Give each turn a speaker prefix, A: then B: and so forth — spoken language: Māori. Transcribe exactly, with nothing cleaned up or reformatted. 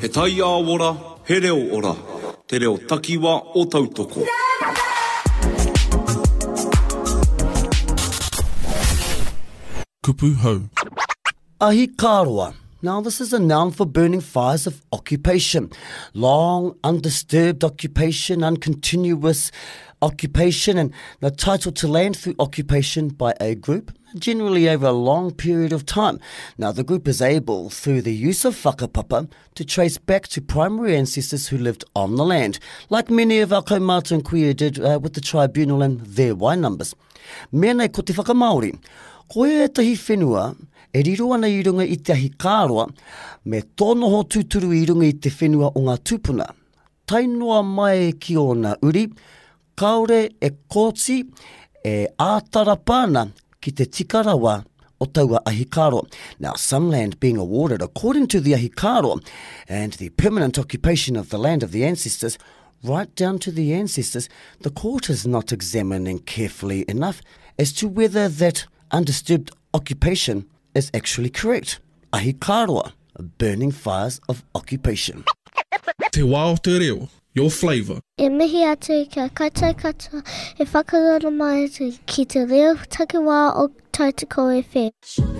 A: He tai a ora, he reo ora. Te reo takiwa o tautoko.
B: Kupu hau.
C: Ahikaroa. Now, this is a noun for burning fires of occupation. Long, undisturbed occupation, uncontinuous occupation, and the title to land through occupation by a group, generally over a long period of time. Now, the group is able, through the use of whakapapa, to trace back to primary ancestors who lived on the land, like many of our kaumata and kuia did uh, with the tribunal and their wai numbers. Mea nei ko te whakamaori. Ko e tahi whenua, e riro ana i runga i te ahikaroa, me tōno ho tūturu i runga i te whenua o ngā tūpuna. Tainoa mai ki ona uri, kaore e kōti e ātara pāna ki te tikarawa o taua ahikaro. Now, some land being awarded according to the ahikaro and the permanent occupation of the land of the ancestors, right down to the ancestors, the court is not examining carefully enough as to whether that undisturbed occupation is actually correct. Ahikaroa, burning fires of occupation.
B: Te wā o te reo, your flavour.
D: E mihi atu kia kaitai katoa, e whakarara mai atu ki te reo takiwā o Tautoko F M.